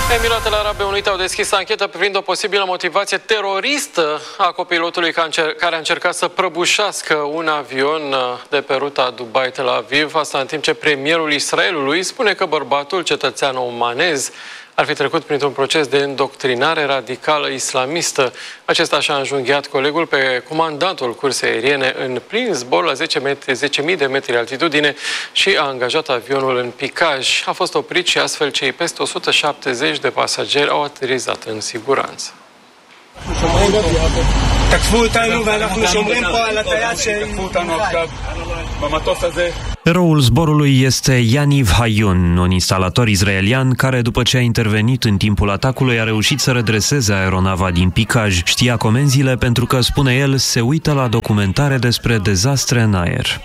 Emiratele Arabe Unite au deschis anchetă privind o posibilă motivație teroristă a copilotului care a încercat să prăbușească un avion de pe ruta Dubai-Tel Aviv. Asta în timp ce premierul Israelului spune că bărbatul, cetățean omanez, ar fi trecut printr-un proces de îndoctrinare radicală islamistă. Acesta și-a înjunghiat colegul pe comandantul cursei aeriene în plin zbor la 10.000 de metri altitudine și a angajat avionul în picaj. A fost oprit și astfel cei peste 170 de pasageri au aterizat în siguranță. Eroul zborului este Yaniv Hayun, un instalator israelian care, după ce a intervenit în timpul atacului, a reușit să redreseze aeronava din picaj. Știa comenzile pentru că, spune el, se uită la documentare despre dezastre în aer.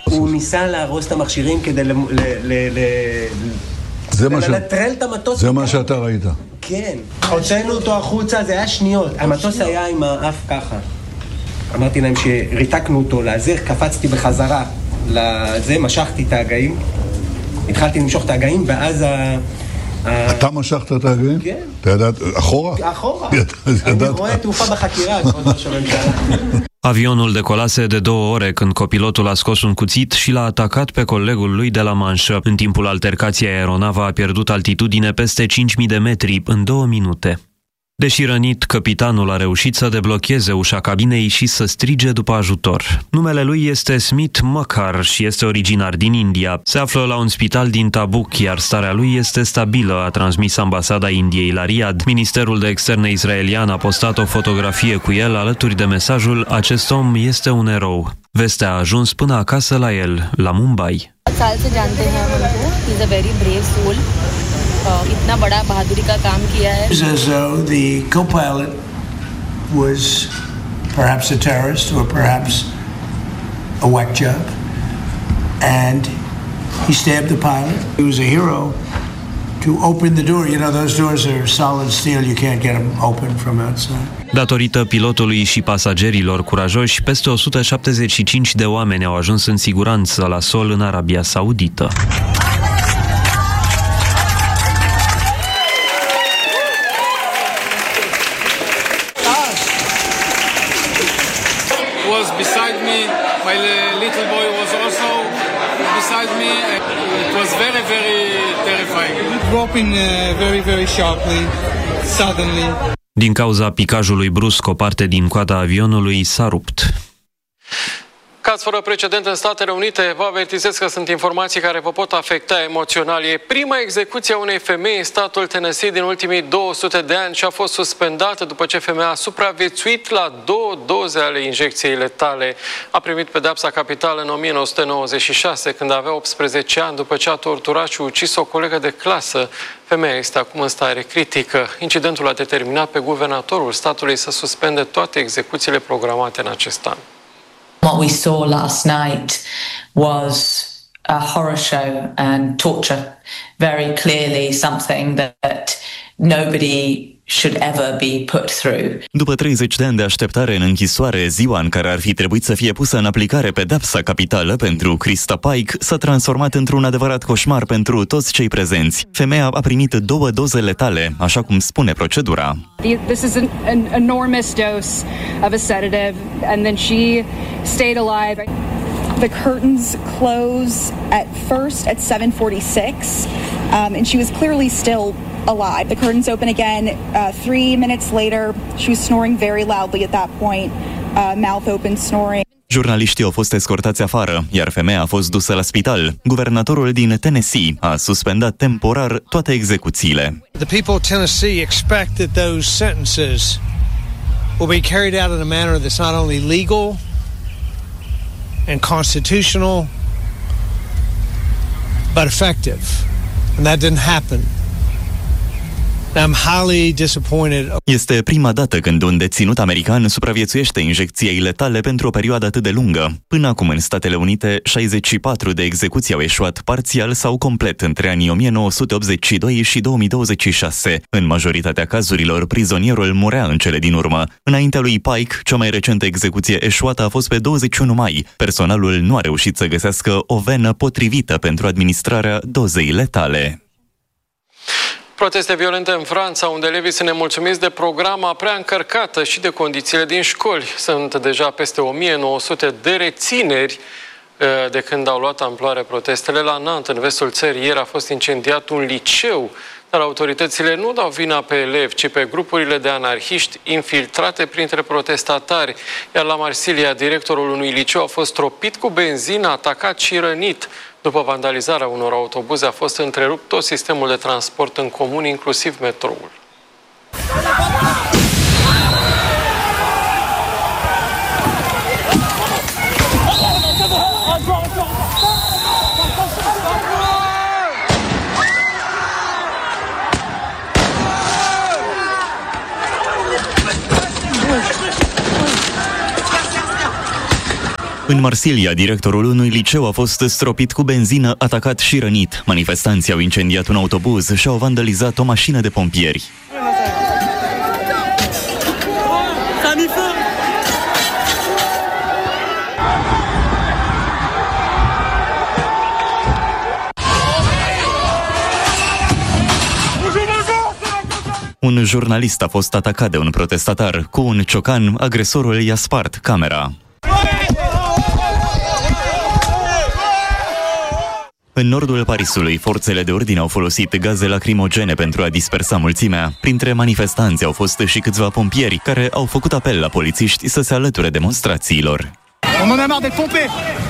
זה מה שאתה ראית. כן, הוצאנו אותו החוצה, זה היה שניות. המטוס היה עם האף ככה. אמרתי להם שריתקנו אותו לאזר, קפצתי בחזרה לזה, משכתי את ההגאים. התחלתי למשוך את ההגאים, ואז אתה משכת את ההגאים? כן. אתה ידעת, אחורה? אחורה. אני רואה תעופה בחקירה, כבוד ראש הממשלה. Avionul decolase de 2 ore când copilotul a scos un cuțit și l-a atacat pe colegul lui de la manșă. În timpul altercației, aeronava a pierdut altitudine peste 5.000 de metri în 2 minute. Deși rănit, capitanul a reușit să deblocheze ușa cabinei și să strige după ajutor. Numele lui este Smith Makkar și este originar din India. Se află la un spital din Tabuk, iar starea lui este stabilă, a transmis ambasada Indiei la Riyadh. Ministerul de Externe israelian a postat o fotografie cu el alături de mesajul "Acest om este un erou". Vestea a ajuns până acasă la el, la Mumbai. इतना बड़ा बहादुरी का काम किया है. As though the co-pilot was perhaps a terrorist or perhaps a whack job, and he stabbed the pilot. He was a hero to open the door. You know, those doors are solid steel. You can't get them open from outside. Datorită pilotului și pasagerilor curajoși, peste 175 de oameni au ajuns în siguranță la sol în Arabia Saudită. Beside me, my little boy was also beside me. It was very, very terrifying. Dropping very, very sharply, suddenly. Din cauza picajului brusc, o parte din coada avionului s-a rupt. Caz fără precedent în Statele Unite, vă avertizez că sunt informații care vă pot afecta emoțional. E prima execuție a unei femei în statul Tennessee din ultimii 200 de ani și a fost suspendată după ce femeia a supraviețuit la 2 doze ale injecției letale. A primit pedeapsa capitală în 1996, când avea 18 ani, după ce a torturat și ucis o colegă de clasă. Femeia este acum în stare critică. Incidentul a determinat pe guvernatorul statului să suspende toate execuțiile programate în acest an. What we saw last night was a horror show and torture. Very clearly something that nobody should ever be put through. După 30 de ani de așteptare în închisoare, ziua în care ar fi trebuit să fie pusă în aplicare pedeapsa capitală pentru Krista Pike s-a transformat într-un adevărat coșmar pentru toți cei prezenți. Femeia a primit 2 doze letale, așa cum spune procedura. This is an enormous dose of a sedative, and then she stayed alive. The curtains close at 7:46, and she was clearly still alive. The curtains open again 3 minutes later. She was snoring very loudly at that point, mouth open snoring. Jurnaliștii au fost escortați afară, iar femeia a fost dusă la spital. Guvernatorul din Tennessee a suspendat temporar toate execuțiile. The people of Tennessee expect that those sentences will be carried out in a manner that's not only legal and constitutional, but effective. And that didn't happen. I'm highly disappointed. Este prima dată când un deținut american supraviețuiește injecției letale pentru o perioadă atât de lungă. Până acum, în Statele Unite, 64 de execuții au eșuat parțial sau complet între anii 1982 și 2026. În majoritatea cazurilor, prizonierul murea în cele din urmă. Înaintea lui Pike, cea mai recentă execuție eșuată a fost pe 21 mai. Personalul nu a reușit să găsească o venă potrivită pentru administrarea dozei letale. Proteste violente în Franța, unde elevii sunt nemulțumiți de programa prea încărcată și de condițiile din școli. Sunt deja peste 1900 de rețineri de când au luat amploare protestele. La Nantes, în vestul țării, ieri a fost incendiat un liceu, dar autoritățile nu dau vina pe elevi, ci pe grupurile de anarhiști infiltrate printre protestatari. Iar la Marsilia, directorul unui liceu a fost tropit cu benzină, atacat și rănit. După vandalizarea unor autobuze a fost întrerupt tot sistemul de transport în comun, inclusiv metroul. În Marsilia, directorul unui liceu a fost stropit cu benzină, atacat și rănit. Manifestanții au incendiat un autobuz și au vandalizat o mașină de pompieri. Un jurnalist a fost atacat de un protestatar. Cu un ciocan, agresorul i-a spart camera. În nordul Parisului, forțele de ordine au folosit gaze lacrimogene pentru a dispersa mulțimea. Printre manifestanți au fost și câțiva pompieri care au făcut apel la polițiști să se alăture demonstrațiilor. On en a marre d'être pompés.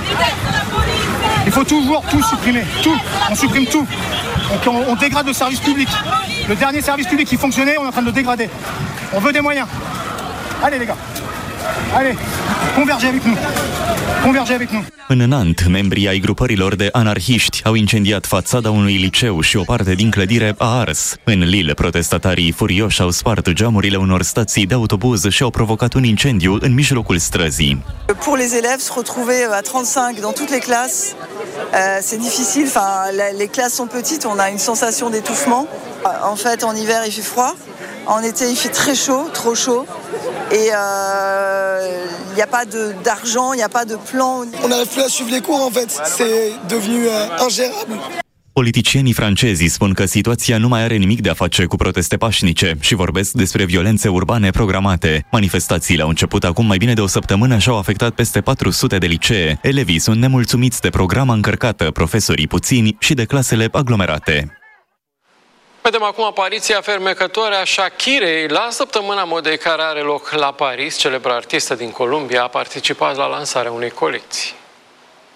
Il faut toujours tout supprimer, tout. On supprime tout. On dégrade le service public. Le dernier service public qui fonctionnait, on est en train de le dégrader. On veut des moyens. Allez les gars. Allez, convergez avec nous. Convergez avec nous. În Nantes, membrii ai grupărilor de anarhiști au incendiat fațada unui liceu și o parte din clădire a ars. În Lille, protestatarii furioși au spart geamurile unor stații de autobuz și au provocat un incendiu în mijlocul străzii. Pour les élèves, se retrouver à 35 dans toutes les classes, c'est difficile. Enfin, les classes sont petites, on a une sensation d'étouffement. En fait, en hiver, il fait froid. En été, il fait très chaud, trop chaud. Et il n'y a pas d'argent, il n'y a pas de plan. On n'arrive plus à suivre les cours, en fait. C'est devenu ingérable. Politicienii francezi spun că situația nu mai are nimic de a face cu proteste pașnice și vorbesc despre violențe urbane programate. Manifestațiile au început acum mai bine de o săptămână și au afectat peste 400 de licee. Elevii sunt nemulțumiți de programa încărcată, profesorii puțini și de clasele aglomerate. Vedem acum apariția fermecătoare a Shakirei la săptămâna modei care are loc la Paris. Celebra artistă din Columbia a participat la lansarea unei colecții.